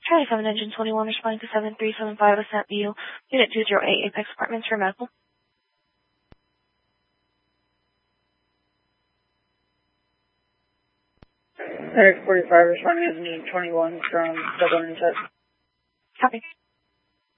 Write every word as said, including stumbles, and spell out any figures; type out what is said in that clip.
Charlie seven Engine twenty-one responding to seven three seven five Ascent View, Unit two zero eight Apex Apartments for medical. X forty-five responding to Engine twenty-one from Dublin and Set. Copy.